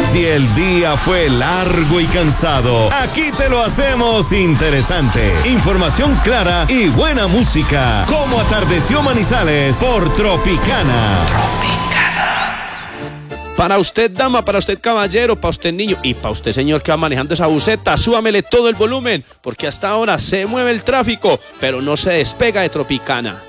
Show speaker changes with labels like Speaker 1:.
Speaker 1: Si el día fue largo y cansado, aquí te lo hacemos interesante. Información clara y buena música. Como atardeció Manizales por Tropicana.
Speaker 2: Para usted, dama, para usted, caballero, para usted, niño, y para usted, señor, que va manejando esa buseta, súbamele todo el volumen, porque hasta ahora se mueve el tráfico, pero no se despega de Tropicana.